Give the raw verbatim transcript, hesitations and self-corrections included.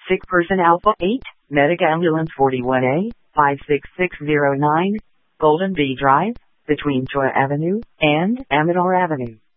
Sick person Alpha eight, Medic Ambulance forty-one A, five six six zero nine, Golden Bee Drive, between Choi Avenue and Amador Avenue.